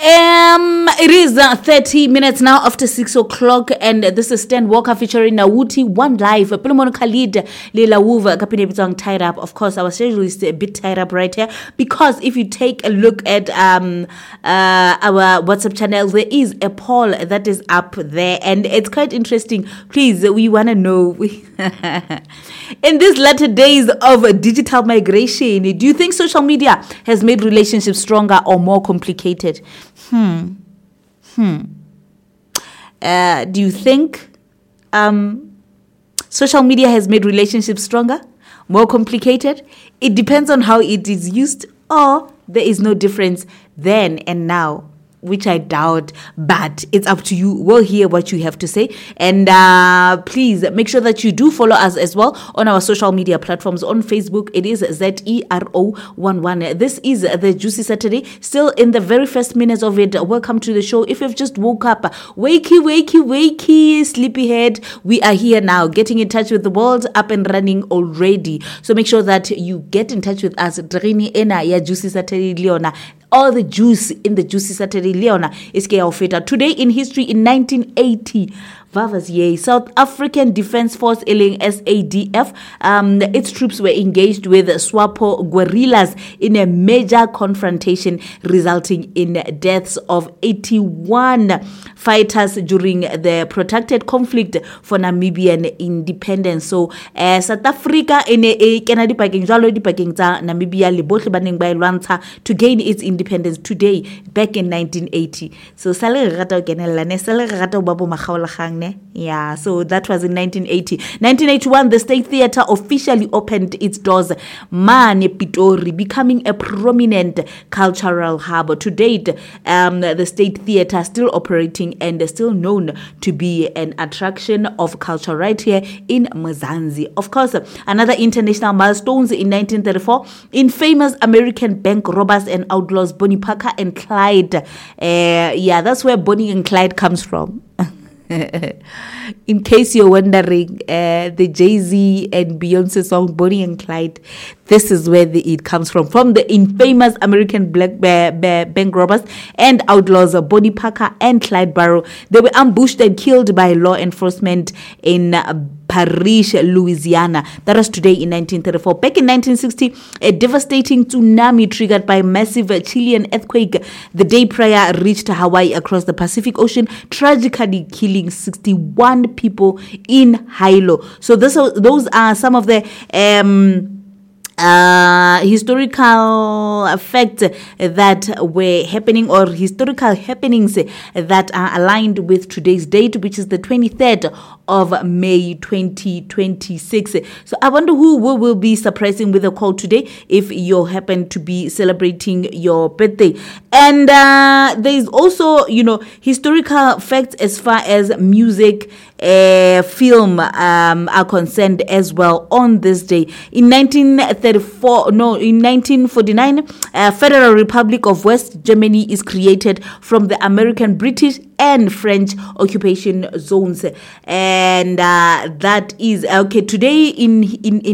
It is 30 minutes now after 6 o'clock, and this is Stan Walker featuring Nawuti One Live. Pilomono Khalid Leila Wuva Kapine Bitang tied up. Of course, our schedule is a bit tied up right here because if you take a look at our WhatsApp channel, there is a poll that is up there, and it's quite interesting. Please, we want to know. In these latter days of digital migration, do you think social media has made relationships stronger or more complicated? Do you think social media has made relationships stronger, more complicated? It depends on how it is used, or there is no difference then and now, which I doubt, but it's up to you. We'll hear what you have to say. And please make sure that you do follow us as well on our social media platforms. On Facebook, it is ZERO11. This is the Juicy Saturday. Still in the very first minutes of it. Welcome to the show. If you've just woke up, wakey, sleepyhead, we are here now, getting in touch with the world, up and running already. So make sure that you get in touch with us. Juicy Saturday, Leona. All the juice in the Juicy Saturday, Leona, is Feta. Today in history, in 1980, South African Defence Force, SADF, its troops were engaged with SWAPO guerrillas in a major confrontation, resulting in deaths of 81 fighters during the protracted conflict for Namibian independence. So, South Africa in a Namibia to gain its independence today, back in 1980. So, yeah, so that was in 1980. 1981, the State Theatre officially opened its doors, Pitori, becoming a prominent cultural hub. To date, the State Theatre still operating and still known to be an attraction of culture right here in Mzansi. Of course, another international milestones in 1934, infamous American bank robbers and outlaws Bonnie Parker and Clyde. That's where Bonnie and Clyde comes from. In case you're wondering, the Jay-Z and Beyonce song Bonnie and Clyde, this is where it comes from the infamous American bank robbers and outlaws Bonnie Parker and Clyde Barrow. They were ambushed and killed by law enforcement in Parrish, Louisiana. That was today in 1934. Back in 1960, a devastating tsunami triggered by a massive Chilean earthquake the day prior reached Hawaii across the Pacific Ocean, tragically killing 61 people in Hilo. So those are some of the historical facts that were happening, or historical happenings that are aligned with today's date, which is the 23rd of May 2026. So I wonder who will be surprising with a call today if you happen to be celebrating your birthday. And there's also, historical facts as far as music, film are concerned as well on this day. In 1949, Federal Republic of West Germany is created from the American, British, and French occupation zones. And that is, okay, today in